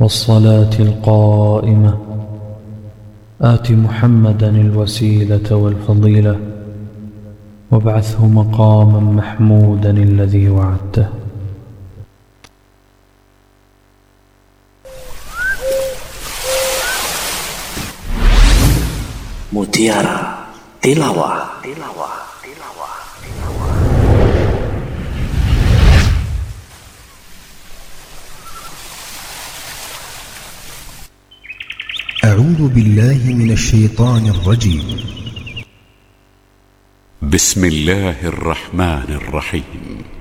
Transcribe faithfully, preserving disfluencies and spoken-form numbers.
والصلاة القائمة آت محمدا الوسيلة والفضيلة وابعثه مقاما محمودا الذي وعدته. Mutiara Tilawah. أعوذ بالله من الشيطان الرجيم. بسم الله الرحمن الرحيم.